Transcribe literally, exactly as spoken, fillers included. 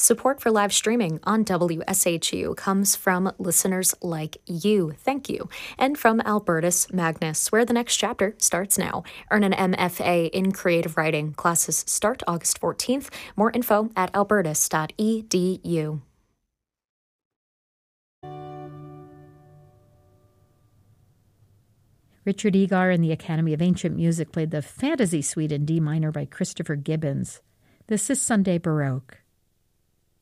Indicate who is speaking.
Speaker 1: Support for live streaming on W S H U comes from listeners like you. Thank you. And from Albertus Magnus, where the next chapter starts now. Earn an M F A in creative writing. Classes start August fourteenth. More info at albertus dot e d u.
Speaker 2: Richard Egar and the Academy of Ancient Music played the Fantasy Suite in D minor by Christopher Gibbons. This is Sunday Baroque.